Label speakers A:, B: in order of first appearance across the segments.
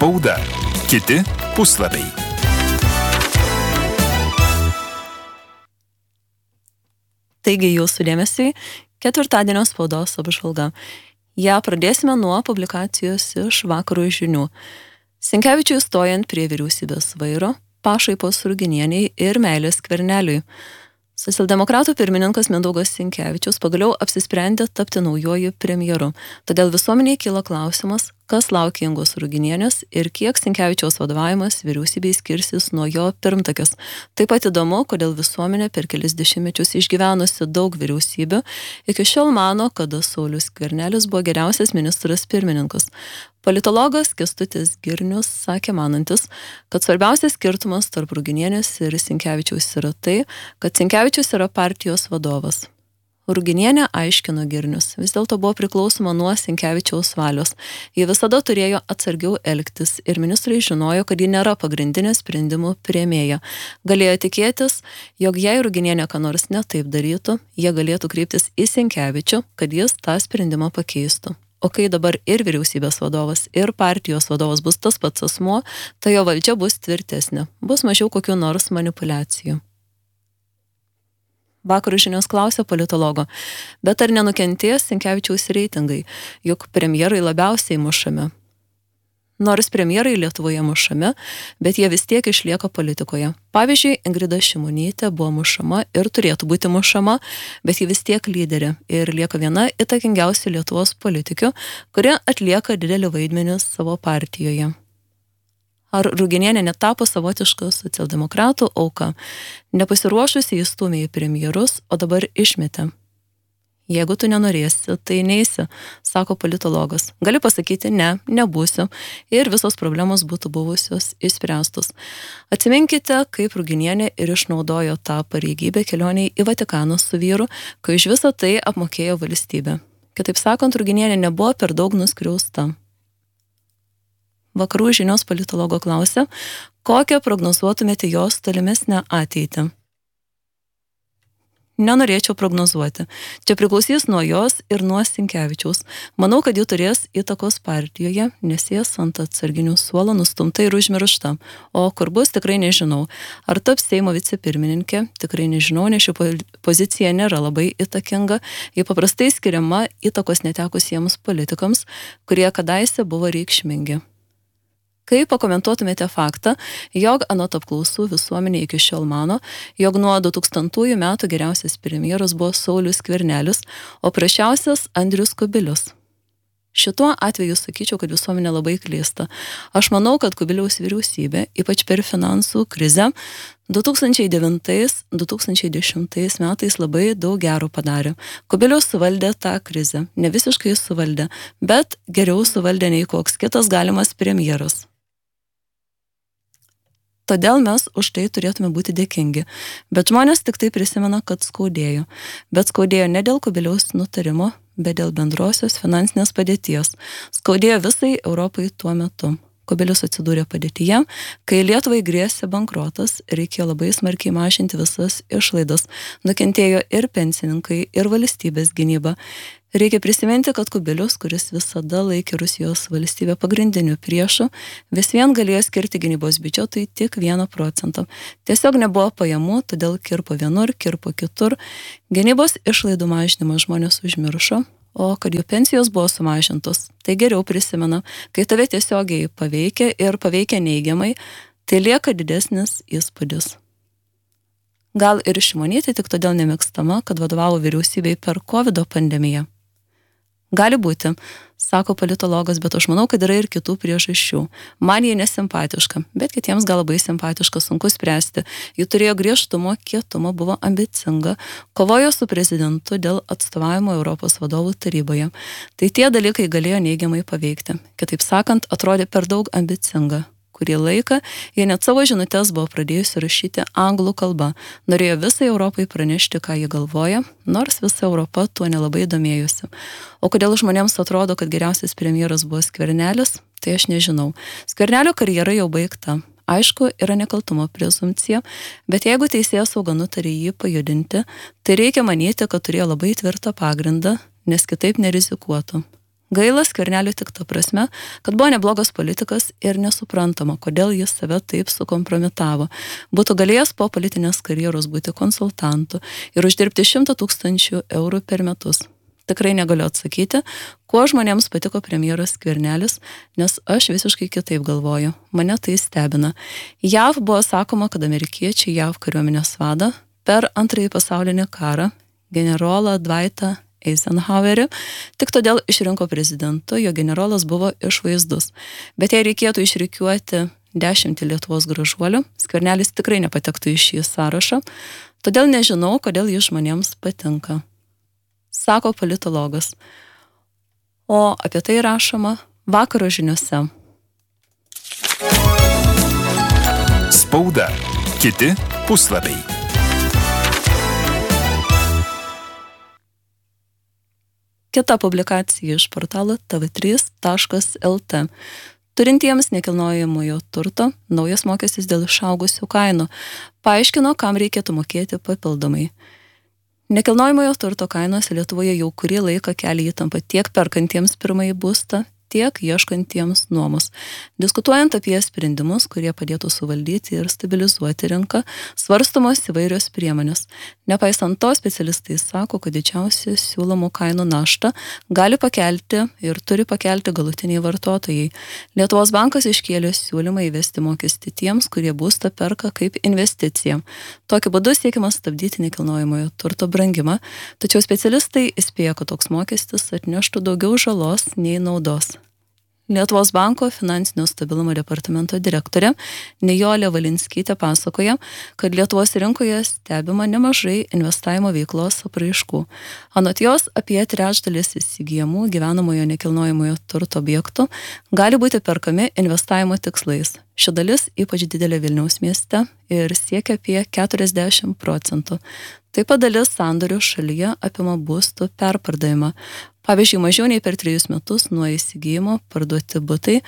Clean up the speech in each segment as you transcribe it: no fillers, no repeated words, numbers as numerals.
A: Spauda. Kiti puslapiai.
B: Taigi jūsų dėmesiui ketvirtadienio spaudos apžvalga. Ja pradėsime nuo publikacijos iš Vakaro žinių. Sinkevičiui stojant prie vyriausybės vairo, pašaipos Ruginienei ir meilės Skverneliui. Socialdemokratų pirmininkas Mindaugas Sinkevičius pagaliau apsisprendė tapti naujuoju premjeru. Todėl visuomeniai kilo klausimas, kas laukia Ingos Ruginienės ir kiek Sinkevičiaus vadovavimas vyriausybei skirsis nuo jo pirmtakės. Taip pat įdomu, kodėl visuomenė per kelis dešimtmečius išgyvenusi daug vyriausybių iki šiol mano, kad Saulius Skvernelis buvo geriausias ministras pirmininkas. Politologas Kęstutis Girnius sakė manantis, kad svarbiausias skirtumas tarp Ruginienės ir Sinkevičiaus yra tai, kad Sinkevičius yra partijos vadovas. Ruginienė, aiškino Girnius, vis dėlto buvo priklausoma nuo Sinkevičiaus valios. Ji visada turėjo atsargiau elgtis ir ministrai žinojo, kad ji nėra pagrindinė sprendimų priėmėja. Galėjo tikėtis, jog jei Ruginienė ką nors ne taip darytų, jie galėtų kreiptis į Sinkevičių, kad jis tą sprendimą pakeistų. O kai dabar ir vyriausybės vadovas, ir partijos vadovas bus tas pats asmuo, tai jo valdžia bus tvirtesnė, bus mažiau kokių nors manipulacijų. Vakaro žinios klausė politologo, bet ar nenukentės Sinkevičiaus reitingai, juk premjerai labiausiai mušami. Nors premjerai Lietuvoje mušami, bet jie vis tiek išlieka politikoje. Pavyzdžiui, Ingrida Šimonytė buvo mušama ir turėtų būti mušama, bet ji vis tiek lyderė ir lieka viena įtakingiausių Lietuvos politikių, kuri atlieka didelį vaidmenį savo partijoje. Ar Ruginienė netapo savotiška socialdemokratų auka, nepasiruošusi įstūmė į premjerus, o dabar išmetė? Jeigu tu nenorėsi, tai neisi, sako politologas. Gali pasakyti ne, nebūsiu ir visos problemos būtų buvusios išspręstos. Atsiminkite, kaip Ruginienė ir išnaudojo tą pareigybę kelioniai į Vatikaną su vyru, kai už visą tai apmokėjo valstybė. Kitaip sakant, Ruginienė nebuvo per daug nuskriausta. Vakarų žinios politologo klausė, kokią prognozuotumėte jos tolimesnę ateitį. Nenorėčiau prognozuoti. Čia priklausys nuo jos ir nuo Sinkevičiaus. Manau, kad ji turės įtakos partijoje, nes jis ant atsarginių suolo nustumta ir užmiršta. O kur bus, tikrai nežinau. Ar taps Seimo vicepirmininkė, tikrai nežinau, nes ši pozicija nėra labai įtakinga. Ji paprastai skiriama įtakos netekusiems politikams, kurie kadaise buvo reikšmingi. Kaip pakomentuotumėte faktą, jog anot apklausų visuomenė iki šiol mano, jog nuo 2000 metų geriausias premjeras buvo Saulius Skvernelis, o prasčiausias Andrius Kubilius? Šituo atveju sakyčiau, kad visuomenė labai klysta. Aš manau, kad Kubiliaus vyriausybė, ypač per finansų krizę, 2009-2010 metais labai daug gero padarė. Kubilius suvaldė tą krizę, ne visiškai suvaldė, bet geriau suvaldė nei koks kitas galimas premjeras. Todėl mes už tai turėtume būti dėkingi. Bet žmonės tik tai prisimena, kad skaudėjo. Bet skaudėjo ne dėl Kubiliaus nutarimo, bet dėl bendrosios finansinės padėties. Skaudėjo visai Europai tuo metu. Kubilius atsidūrė padėtyje, kai Lietuvai grėsė bankrotas, reikėjo labai smarkiai mažinti visas išlaidas. Nukentėjo ir pensininkai, ir valstybės gynyba. Reikia prisiminti, kad Kubilius, kuris visada laikė Rusijos valstybę pagrindiniu priešu, vis vien galėjo skirti gynybos biudžetui tik 1%. Tiesiog nebuvo pajamų, todėl kirpo vienur, kirpo kitur. Gynybos išlaidų mažinimą žmonės užmiršo, o kad jų pensijos buvo sumažintos, tai geriau prisimena, kai tave tiesiogiai paveikia ir paveikia neigiamai, tai lieka didesnis įspūdis. Gal ir Šimonytė tik todėl nemėgstama, kad vadovavo vyriausybei per COVID pandemiją? Gali būti, sako politologas, bet aš manau, kad yra ir kitų priežasčių. Man jie nesimpatiška, bet kitiems gal labai simpatiška, sunku spręsti. Ji turėjo griežtumo, kietumo, buvo ambicinga, kovojo su prezidentu dėl atstovavimo Europos vadovų taryboje. Tai tie dalykai galėjo neigiamai paveikti. Kitaip sakant, atrodė per daug ambicinga. Kurį laiką jie net savo žinutes buvo pradėjusi rašyti anglų kalba. Norėjo visai Europai pranešti, ką jie galvoja, nors visa Europa tuo nelabai domėjusi. O kodėl žmonėms atrodo, kad geriausias premjeras buvo Skvernelis, tai aš nežinau. Skvernelio karjera jau baigta. Aišku, yra nekaltumo prezumpcija, bet jeigu teisėsauga nutarė jį pajudinti, tai reikia manyti, kad turėjo labai tvirtą pagrindą, nes kitaip nerizikuotų. Gaila Skvernelio tik ta prasme, kad buvo neblogas politikas ir nesuprantama, kodėl jis save taip sukompromitavo. Būtų galėjęs po politinės karjeros būti konsultantu ir uždirbti 100 000 eurų per metus. Tikrai negaliu atsakyti, kuo žmonėms patiko premjeras Skvernelis, nes aš visiškai kitaip galvoju. Mane tai stebina. JAV buvo sakoma, kad amerikiečiai JAV kariuomenės vadą per Antrąjį pasaulinį karą generolą Dwightą Eisenhowerį tik todėl išrinko prezidentu, jo generolas buvo išvaizdus. Bet jei reikėtų išrikiuoti 10 Lietuvos gražuolių, Skvernelis tikrai nepatektų į šį sąrašą, todėl nežinau, kodėl jis žmonėms patinka. Sako politologas. O apie tai rašoma vakaro žiniuose.
A: Spauda. Kiti puslapiai.
B: Kita publikacija iš portalo tv3.lt. Turintiems nekilnojamojo turto naujas mokestis dėl išaugusių kainų paaiškino, kam reikėtų mokėti papildomai. Nekilnojamojo turto kainos Lietuvoje jau kurį laiką kelia įtampą tiek perkantiems pirmąjį būstą, tiek ieškantiems nuomos. Diskutuojant apie sprendimus, kurie padėtų suvaldyti ir stabilizuoti rinką, svarstomos įvairios priemonės. Nepaisant to, specialistai sako, kad didžiausia siūlomų kainų naštą gali pakelti ir turi pakelti galutiniai vartotojai. Lietuvos bankas iškėlė siūlymą įvesti mokestį tiems, kurie būstą perka kaip investiciją. Tokiu būdu siekiama stabdyti nekilnojamojo turto brangimą, tačiau specialistai įspėja, kad toks mokestis atneštų daugiau žalos nei naudos. Lietuvos banko finansinio stabilumo departamento direktorė Nijolė Valinskytė pasakoja, kad Lietuvos rinkoje stebima nemažai investavimo veiklos apraiškų. Anot jos, apie 1/3 įsigijamų gyvenamojo nekilnojamojo turto objektų gali būti perkami investavimo tikslais. Ši dalis ypač didelė Vilniaus mieste ir siekia apie 40%. Taip pat dalis sandorių šalyje apima būstų perpardavimą. Pavyzdžiui, mažiau nei per 3 metus nuo įsigijimo parduoti butai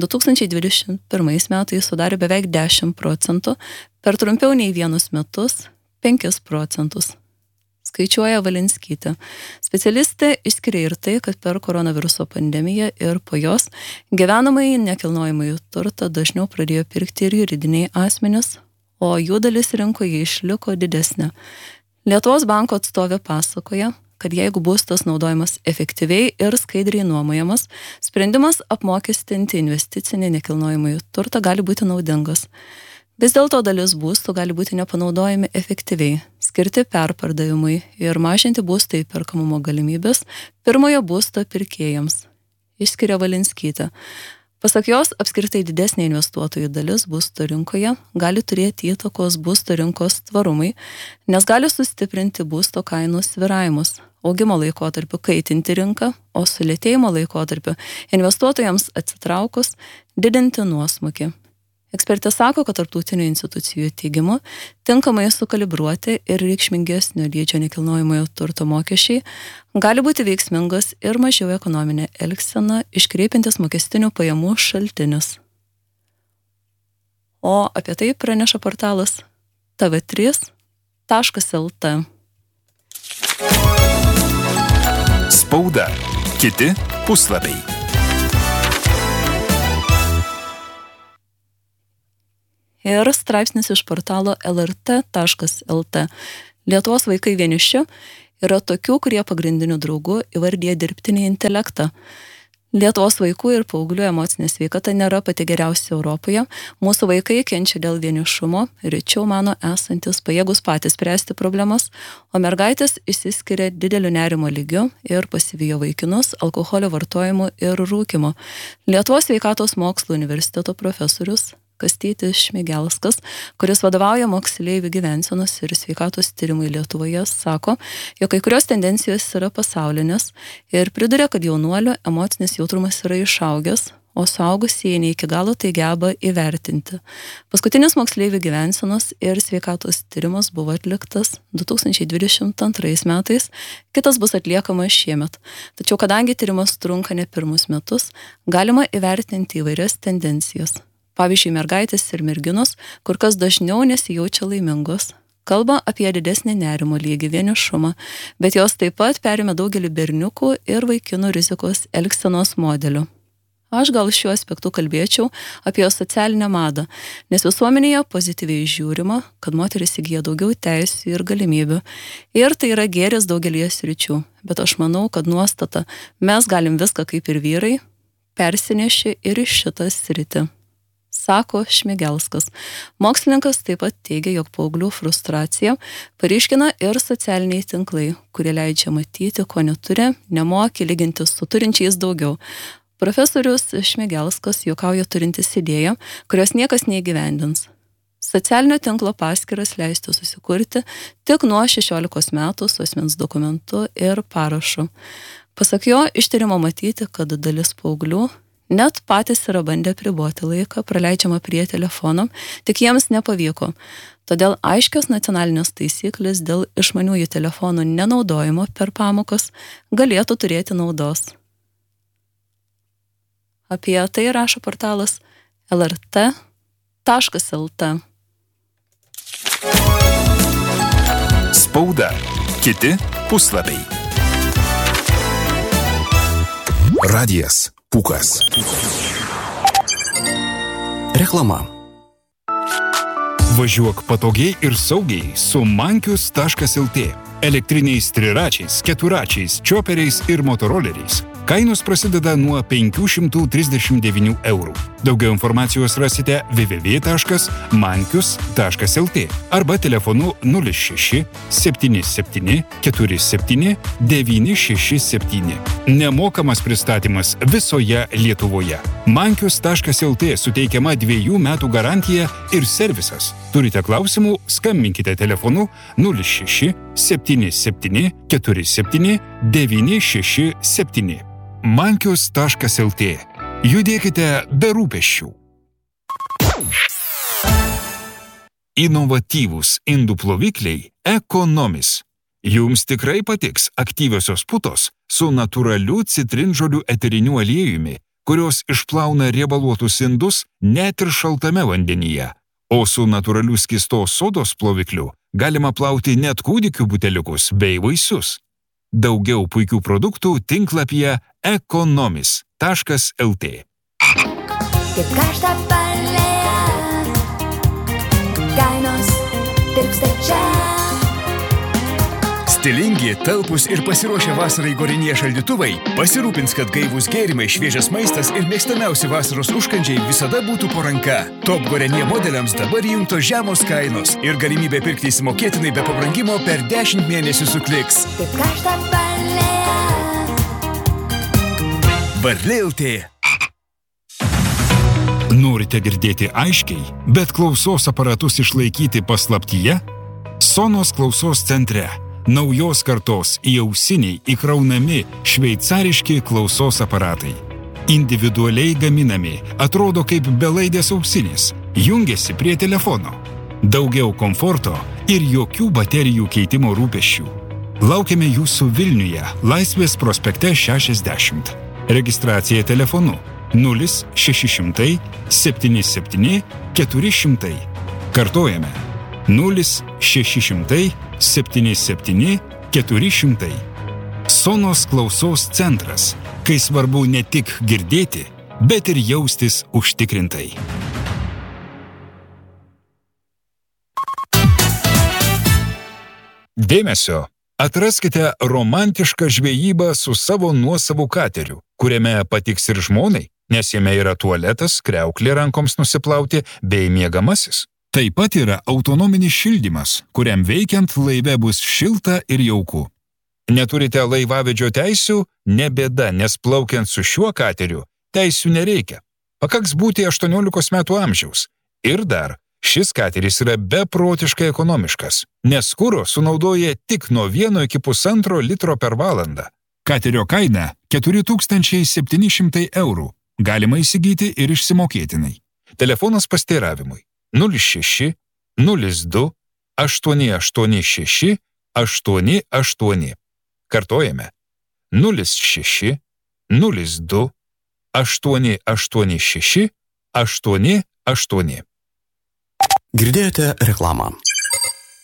B: 2021 metais sudarė beveik 10%, per trumpiau nei 1 metus 5%. Skaičiuoja Valinskytė. Specialistė išskiria ir tai, kad per koronaviruso pandemiją ir po jos gyvenamąjį nekilnojamąjį turtą dažniau pradėjo pirkti ir juridiniai asmenys, o jų dalis rinkoje išliko didesnė. Lietuvos banko atstovė pasakoja, kad jeigu būstas naudojamas efektyviai ir skaidriai nuomojamas, sprendimas apmokestinti investicinį nekilnojamąjį turtą gali būti naudingas. Vis dėlto dalis būstų gali būti nepanaudojami efektyviai, skirti perpardavimui ir mažinti būsto įperkamumo galimybės pirmojo būsto pirkėjams, išskiria Valinskytė. Pasak jos, apskritai didesnė investuotojų dalis būsto rinkoje gali turėti įtakos būsto rinkos tvarumui, nes gali sustiprinti būsto kainų svyravimus, augimo laikotarpiu kaitinti rinką, o sulėtėjimo laikotarpiu investuotojams atsitraukus didinti nuosmukį. Ekspertė sako, kad tarptautinių institucijų teigimu tinkamai sukalibruoti ir reikšmingesnio dydžio nekilnojamojo turto mokesčiai gali būti veiksmingas ir mažiau ekonominė elgsena iškreipiantis mokestinių pajamų šaltinis. O apie tai praneša portalas tv3.lt.
A: Spauda. Kiti puslapiai.
B: Ir straipsnis iš portalo lrt.lt. Lietuvos vaikai vieniši yra tokių, kurie pagrindiniu draugu įvardija dirbtinį intelektą. Lietuvos vaikų ir paauglių emocinė sveikata nėra pati geriausia Europoje. Mūsų vaikai kenčia dėl vienišumo, rečiau mano esantis pajėgus patys spręsti problemas, o mergaitės išsiskiria dideliu nerimo lygiu ir pasivijo vaikinus alkoholio vartojimu ir rūkymu. Lietuvos sveikatos mokslų universiteto profesorius Kastytis Šmigelskas, kuris vadovauja moksleivių gyvensenos ir sveikatos tyrimui Lietuvoje, sako, jog kai kurios tendencijos yra pasaulinės ir priduria, kad jaunuolių emocinis jautrumas yra išaugęs, o suaugusieji ne iki galo tai geba įvertinti. Paskutinis moksleivių gyvensenos ir sveikatos tyrimas buvo atliktas 2022 metais, kitas bus atliekamas šiemet. Tačiau kadangi tyrimas trunka ne pirmus metus, galima įvertinti įvairias tendencijas. Pavyzdžiui, mergaitės ir merginos kur kas dažniau nesijaučia laimingos, kalba apie didesnį nerimo lygį, vienišumą, bet jos taip pat perėmė daugelį berniukų ir vaikinų rizikos elgsenos modelių. Aš gal šiuo aspektu kalbėčiau apie socialinę madą, nes visuomenėje pozityviai žiūrima, kad moteris įgyja daugiau teisių ir galimybių. Ir tai yra gėris daugelį sričių. Bet aš manau, kad nuostata mes galim viską kaip ir vyrai persinešti ir į šitą sritį. Sako Šmigelskas. Mokslininkas taip pat teigia, jog paauglių frustraciją paryškina ir socialiniai tinklai, kurie leidžia matyti, ko neturi, nemoki lyginti su turinčiais daugiau. Profesorius Šmigelskas juokauja turintis idėją, kurios niekas neįgyvendins. Socialinio tinklo paskyras leistų susikurti tik nuo 16 metų su asmens dokumentu ir parašu. Pasak jo, iš tyrimo matyti, kad dalis paauglių net patys yra bandę apriboti laiką praleidžiamą prie telefono, tik jiems nepavyko. Todėl aiškios nacionalinės taisyklės dėl išmaniųjų telefonų nenaudojimo per pamokas galėtų turėti naudos. Apie tai rašo portalas lrt.lt.
A: Spauda. Kiti puslapiai. Radijas Pūkas.
C: Reklama.
A: Važiuok patogiai ir saugiai su mankius.lt. Elektriniais triračiais, keturačiais, čioperiais ir motoroleriais. Kainos prasideda nuo 539 eurų. Daugiau informacijos rasite www.mankius.lt arba telefonu 06 77 47 967. Nemokamas pristatymas visoje Lietuvoje. Mankius.lt suteikiama 2 metų garantija ir servisas. Turite klausimų, skambinkite telefonu 06 77 47 967. Mankius.lt. Judėkite be rūpesčių. Inovatyvūs indų plovikliai Ekonomis. Jums tikrai patiks aktyviosios putos su natūraliu citrinžolių eteriniu aliejumi, kurios išplauna riebaluotus indus net ir šaltame vandenyje. O su natūraliu skystos sodos plovikliu galima plauti net kūdikių buteliukus bei vaisius. Daugiau puikių produktų tinklapyje ekonomis.lt.
D: Kaip karštą palėją, kainos tirpsta čia.
E: Stilingi, talpūs ir pasiruošę vasarai Gorenje šaldytuvai pasirūpins, kad gaivūs gėrimai, šviežias maistas ir mėgstamiausi vasaros užkandžiai visada būtų po ranka. Top Gorenje modeliams dabar įjungtos žemos kainos ir galimybė pirkti įsimokėtinai be pabrangimo per 10 mėnesių su Kliks.
D: Kaip karštą palėją.
E: Varlė.lt.
A: Norite girdėti aiškiai, bet klausos aparatus išlaikyti paslaptyje? Sonos klausos centre. Naujos kartos įausiniai įkraunami šveicariški klausos aparatai. Individualiai gaminami, atrodo kaip belaidės ausinės, jungiasi prie telefono. Daugiau komforto ir jokių baterijų keitimo rūpesčių. Laukiame jūsų Vilniuje, Laisvės prospekte 60. Registracija telefonu 0600 77 400. Kartojame 0600 77 400. Sonos klausos centras, kai svarbu ne tik girdėti, bet ir jaustis užtikrintai. Dėmesio! Atraskite romantišką žvejybą su savo nuosavu kateriu, kuriame patiks ir žmonai, nes jame yra tualetas, kriauklė rankoms nusiplauti bei miegamasis. Taip pat yra autonominis šildymas, kuriam veikiant laive bus šilta ir jauku. Neturite laivavedžio teisių? Ne bėda, nes plaukiant su šiuo kateriu teisių nereikia. Pakaks būti 18 metų amžiaus. Ir dar, šis kateris yra beprotiškai ekonomiškas, nes kuro sunaudoja tik nuo 1 iki 1,5 litro per valandą. Katerio kaina 4700 eurų. Galima įsigyti ir išsimokėtinai. Telefonas pasteiravimui 06 02 886 88. Kartojame 06 02 886 88.
C: Girdėjote reklamą.